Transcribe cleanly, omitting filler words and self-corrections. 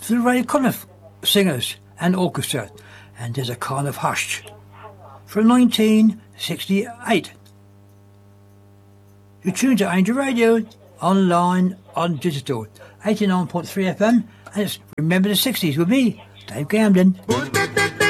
the Ray Conniff Singers and Orchestra, and there's a kind of hush from 1968. You tune to Angel Radio, online, on digital, 89.3 FM, and it's Remember the 60s with me, Dave Gamblin.